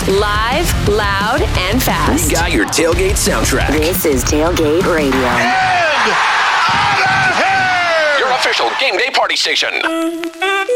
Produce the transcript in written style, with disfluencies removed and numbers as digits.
Live, loud, and fast. We got your tailgate soundtrack. This is Tailgate Radio. And out of here! Your official game day party station.